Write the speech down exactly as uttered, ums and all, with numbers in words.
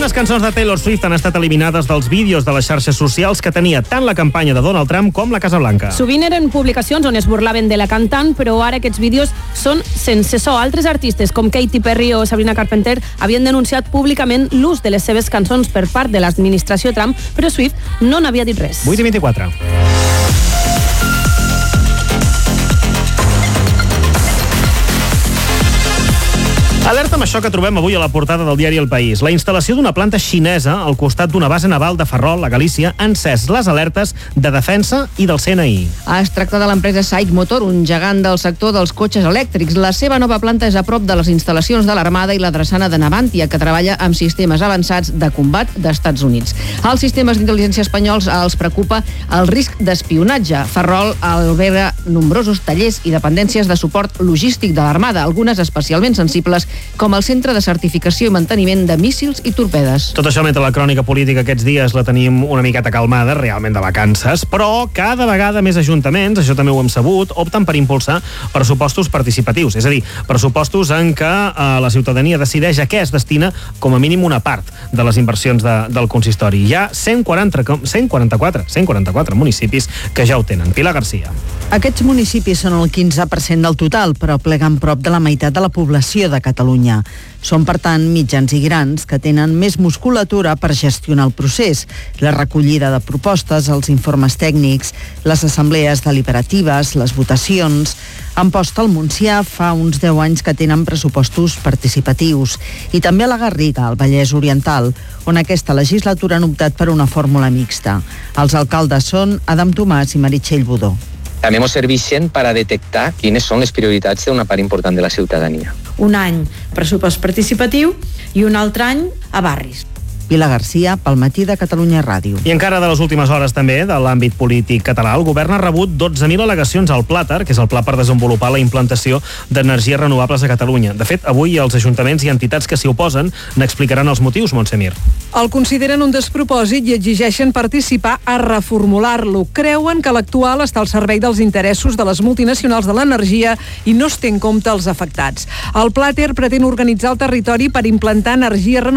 Algunes cançons de Taylor Swift han estat eliminades dels vídeos de les xarxes socials que tenia tant la campanya de Donald Trump com la Casa Blanca. Sovint eren publicacions on es burlaven de la cantant, però ara aquests vídeos són sense so. Altres artistes com Katy Perry o Sabrina Carpenter havien denunciat públicament l'ús de les seves cançons per part de l'administració Trump, però Swift no n'havia dit res. vuit i vint-i-quatre. Alerta amb això que trobem avui a la portada del diari El País. La instal·lació d'una planta xinesa al costat d'una base naval de Ferrol, a Galícia, ha encès les alertes de defensa i del C N I. Es tracta de l'empresa SAIC Motor, un gegant del sector dels cotxes elèctrics. La seva nova planta és a prop de les instal·lacions de l'Armada i la drassana de Navantia, que treballa amb sistemes avançats de combat d'Estats Units. Als sistemes d'intel·ligència espanyols els preocupa el risc d'espionatge. Ferrol alberga nombrosos tallers i dependències de suport logístic de l'Armada, algunes especialment sensibles, com el Centre de Certificació i Manteniment de Míssils i Torpedes. Tot això mentre la crònica política aquests dies la tenim una miqueta calmada, realment de vacances, però cada vegada més ajuntaments, això també ho hem sabut, opten per impulsar pressupostos participatius, és a dir, pressupostos en què eh, la ciutadania decideix a què es destina com a mínim una part de les inversions de, del consistori. Hi ha cent quaranta, cent quaranta-quatre, cent quaranta-quatre municipis que ja ho tenen. Pilar Garcia. Aquests municipis són el quinze per cent del total, però pleguen prop de la meitat de la població de Catalunya. Són, per tant, mitjans i grans que tenen més musculatura per gestionar el procés, la recollida de propostes, els informes tècnics, les assemblees deliberatives, les votacions. Amposta al Montsià fa uns deu anys que tenen pressupostos participatius, i també a la Garriga, al Vallès Oriental, on aquesta legislatura han optat per una fórmula mixta. Els alcaldes són Adam Tomàs i Meritxell Budó. També ens serveixen per a detectar quines són les prioritats d'una part important de la ciutadania. Un any pressupost participatiu i un altre any a barris. Pilar Garcia, pel Matí de Catalunya Ràdio. I encara de les últimes hores també, de l'àmbit polític català, el govern ha rebut dotze mil al·legacions al Plàter, que és el pla per desenvolupar la implantació d'energies renovables a Catalunya. De fet, avui els ajuntaments i entitats que s'hi oposen n'explicaran els motius, Montse Mir. El consideren un despropòsit i exigeixen participar a reformular-lo. Creuen que l'actual està al servei dels interessos de les multinacionals de l'energia i no es té en compte els afectats. El Plàter pretén organitzar el territori per implantar energies renovables